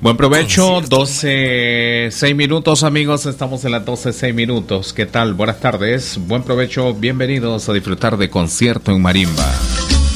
Buen provecho, 12:06 minutos, amigos. Estamos en las 12:06 minutos. ¿Qué tal? Buenas tardes. Buen provecho. Bienvenidos a disfrutar de Concierto en Marimba.